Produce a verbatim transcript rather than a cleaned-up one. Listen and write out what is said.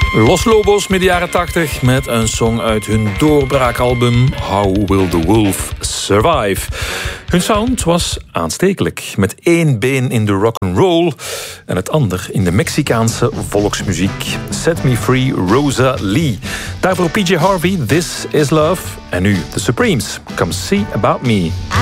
Los Lobos midden jaren tachtig met een song uit hun doorbraakalbum How Will the Wolf Survive. Hun sound was aanstekelijk, met één been in de rock'n'roll en het ander in de Mexicaanse volksmuziek. Set Me Free, Rosa Lee. Daarvoor P J Harvey, This Is Love. En nu The Supremes, Come See About Me.